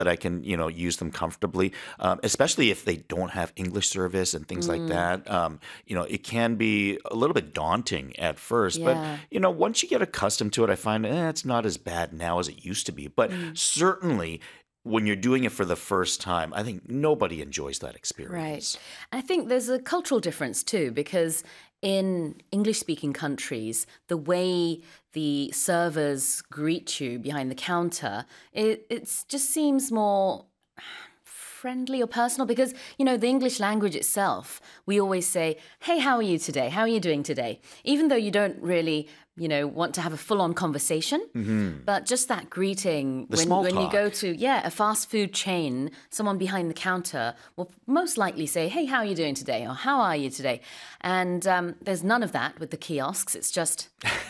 that I can, use them comfortably, especially if they don't have English service and things like that. It can be a little bit daunting at first, but, Yeah. once you get accustomed to it, I find it's not as bad now as it used to be. But certainly, when you're doing it for the first time, I think nobody enjoys that Right. experience. I think there's a cultural difference too, because in English-speaking countries, the way the servers greet you behind the counter, it just seems more friendly or personal because, the English language itself, we always say, hey, how are you today? How are you doing today? Even though you don't really, want to have a full-on conversation, but just that greeting The small when you talk. go to, a fast food chain, someone behind the counter will most likely say, hey, how are you doing today? Or how are you today? And there's none of that with the kiosks. It's just,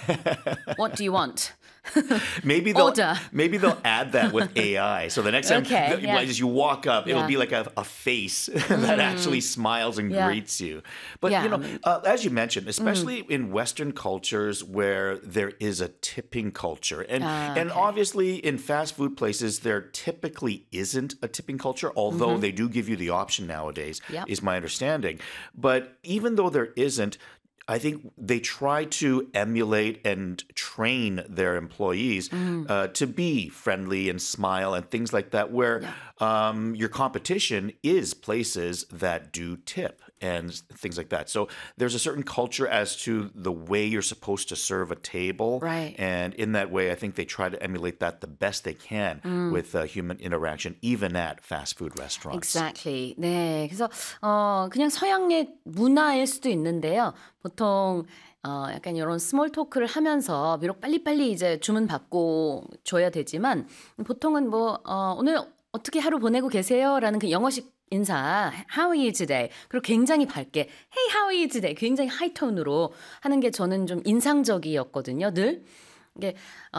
what do you want? Maybe Order. they'll add that with AI. So the next time Okay, yeah. as you walk up, it'll Yeah. be like a face that actually smiles and Yeah. greets you. But Yeah. as you mentioned, especially in Western cultures where there is a tipping culture, and Okay. obviously in fast food places there typically isn't a tipping culture, although they do give you the option nowadays. Yep. Is my understanding. But even though there isn't, I think they try to emulate and train their employees to be friendly and smile and things like that, where your competition is places that do tip and things like that. So there's a certain culture as to the way you're supposed to serve a table. Right. And in that way, I think they try to emulate that the best they can with human interaction, even at fast food restaurants. Exactly. 네. 그래서 그냥 서양의 문화일 수도 있는데요. 보통 약간 이런 스몰 토크를 하면서 비록 빨리빨리 이제 주문 받고 줘야 되지만 보통은 오늘 어떻게 하루 보내고 계세요라는 그 영어식 인사, how are you today? 그리고 굉장히 밝게, hey, how are you today? 굉장히 하이톤으로 하는 게 저는 좀 인상적이었거든요, 늘. 이게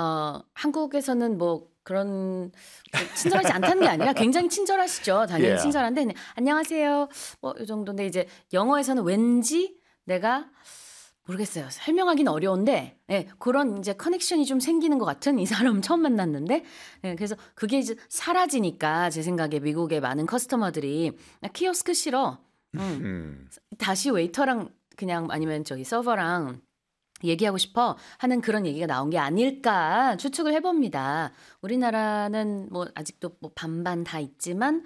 한국에서는 그런 친절하지 않다는 게 아니라 굉장히 친절하시죠. 당연히 Yeah. 친절한데 그냥 안녕하세요. 이 정도인데 이제 영어에서는 왠지 내가 모르겠어요. 설명하기는 어려운데 그런 이제 커넥션이 좀 생기는 것 같은 이 사람 처음 만났는데 그래서 그게 이제 사라지니까 제 생각에 미국의 많은 커스터머들이 나 키오스크 싫어. 다시 웨이터랑 그냥 아니면 저기 서버랑 얘기하고 싶어 하는 그런 얘기가 나온 게 아닐까 추측을 해봅니다. 우리나라는 아직도 반반 다 있지만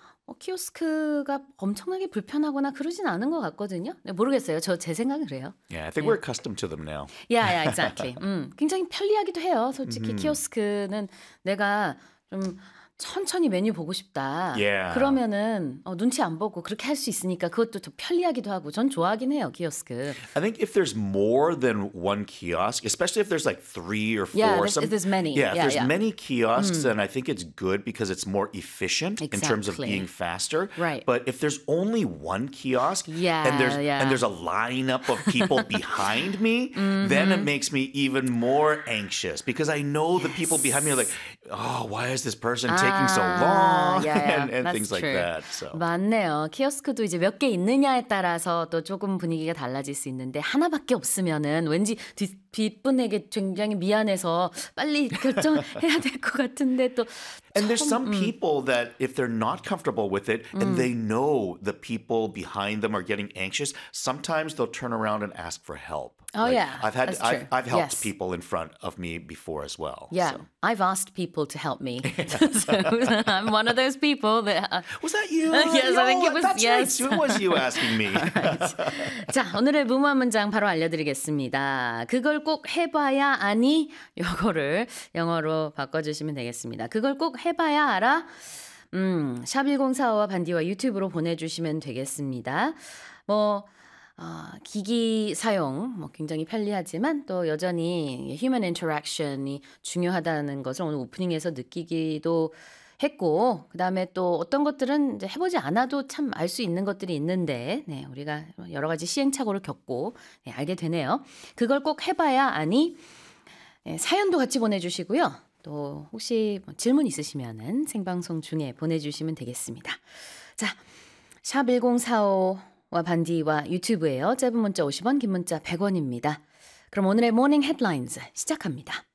키오스크가 엄청나게 불편하거나 그러진 않은 것 같거든요. 모르겠어요. 제 생각은 그래요. Yeah, I think we're accustomed to them now. Yeah, exactly. 굉장히 편리하기도 해요. 솔직히 키오스크는 내가 좀 천천히 메뉴 보고 싶다. Yeah. 그러면은 눈치 안 보고 그렇게 할 수 있으니까 그것도 더 편리하기도 하고 전 좋아하긴 해요, 키오스크. I think if there's more than one kiosk, especially if there's like 3 or 4, Yeah, if there's many. Yeah, if Yeah, there's yeah. many kiosks, then I think it's good because it's more efficient in terms of Exactly. being faster. Right. But if there's only one kiosk Yeah, and yeah. there's a lineup of people behind me, then it makes me even more anxious because I know the people behind me are like, oh, why is this person taking so long? yeah, and that's things like true. that. So. 맞네요. 키오스크도 이제 몇 개 있느냐에 따라서 또 조금 분위기가 달라질 수 있는데 하나밖에 없으면은 왠지 뒷분에게 굉장히 미안해서 빨리 결정해야 될 것 같은데 또 And there's some people that if they're not comfortable with it and they know the people behind them are getting anxious, sometimes they'll turn around and ask for help. Oh, yeah, that's true. I've helped Yes. people in front of me before as well. Yeah, So. I've asked people to help me. So I'm one of those people that Was that you? Yes, I think it was- That's yes. right. It was you asking me. 자, 오늘의 무모한 문장 바로 알려드리겠습니다. 그걸 꼭 해봐야 아니? 요거를 영어로 바꿔주시면 되겠습니다. 그걸 꼭 해봐야 알아? 샵1045와 반디와 유튜브로 보내주시면 되겠습니다. 기기 사용 굉장히 편리하지만 또 여전히 human interaction이 중요하다는 것을 오늘 오프닝에서 느끼기도 했고 그다음에 또 어떤 것들은 이제 해보지 않아도 참 알 수 있는 것들이 있는데 우리가 여러 가지 시행착오를 겪고 알게 되네요. 그걸 꼭 해봐야 아니 사연도 같이 보내주시고요. 또 혹시 질문 있으시면은 생방송 중에 보내주시면 되겠습니다. 자, 샵 1045와 반디와 유튜브예요. 짧은 문자 50원, 긴 문자 100원입니다. 그럼 오늘의 모닝 헤드라인즈 시작합니다.